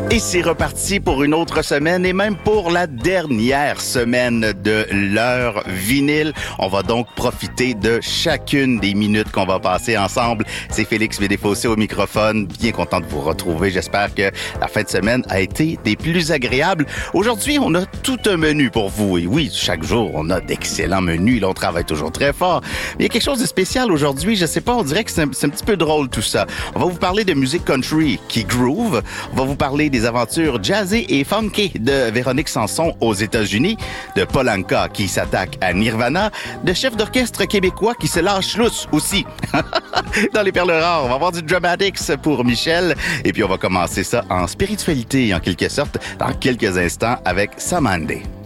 Et c'est reparti pour une autre semaine et même pour la dernière semaine de l'heure vinyle. On va donc profiter de chacune des minutes qu'on va passer ensemble. C'est Félix Médéfossé au microphone. Bien content de vous retrouver. J'espère que la fin de semaine a été des plus agréables. Aujourd'hui, on a tout un menu pour vous. Et oui, chaque jour, on a d'excellents menus. Là, on travaille toujours très fort. Mais il y a quelque chose de spécial aujourd'hui. Je sais pas, on dirait que c'est un petit peu drôle tout ça. On va vous parler de musique country qui groove. On va vous parler des aventures jazzy et funky de Véronique Sanson aux États-Unis, de Paul Anka qui s'attaque à Nirvana, de chefs d'orchestre québécois qui se lâchent lousse aussi. Dans les perles rares, on va avoir du Dramatics pour Michel. Et puis on va commencer ça en spiritualité, en quelque sorte, dans quelques instants avec Samandé.